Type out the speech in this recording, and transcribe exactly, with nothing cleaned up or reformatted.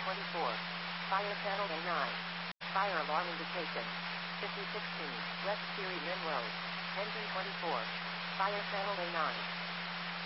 twenty-four. Fire panel A nine. Fire alarm indication. fifty sixteen. West Erie Lynn Road. Engine twenty-four. Fire panel A nine.